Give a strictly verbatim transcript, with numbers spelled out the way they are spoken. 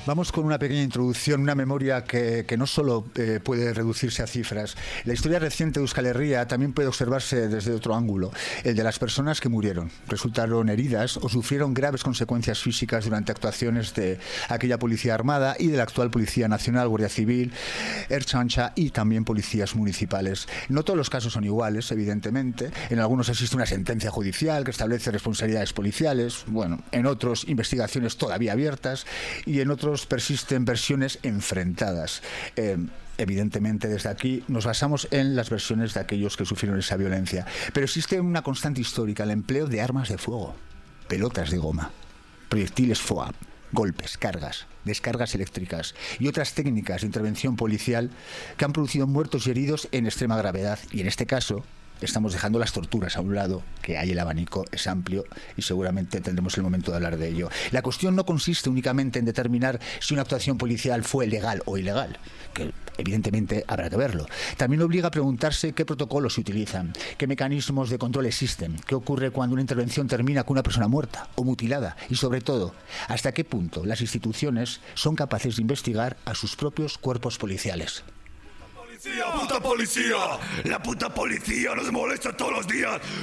Vamos con una pequeña introducción, una memoria que, que no solo eh, puede reducirse a cifras. La historia reciente de Euskal Herria también puede observarse desde otro ángulo, el de las personas que murieron, resultaron heridas o sufrieron graves consecuencias físicas durante actuaciones de aquella Policía Armada y de la actual Policía Nacional, Guardia Civil, Ertzaintza y también policías municipales. No todos los casos son iguales, evidentemente. En algunos existe una sentencia judicial que establece responsabilidades policiales, bueno, en otros investigaciones todavía abiertas y en otros persisten versiones enfrentadas. Eh, Evidentemente, desde aquí nos basamos en las versiones de aquellos que sufrieron esa violencia. Pero existe una constante histórica, el empleo de armas de fuego, pelotas de goma, proyectiles F O A, golpes, cargas, descargas eléctricas y otras técnicas de intervención policial que han producido muertos y heridos en extrema gravedad. Y en este caso estamos dejando las torturas a un lado, que hay el abanico, es amplio y seguramente tendremos el momento de hablar de ello. La cuestión no consiste únicamente en determinar si una actuación policial fue legal o ilegal, que evidentemente habrá que verlo. También obliga a preguntarse qué protocolos se utilizan, qué mecanismos de control existen, qué ocurre cuando una intervención termina con una persona muerta o mutilada y, sobre todo, hasta qué punto las instituciones son capaces de investigar a sus propios cuerpos policiales. ¡Policía! ¡Puta policía! ¡La puta policía nos molesta todos los días!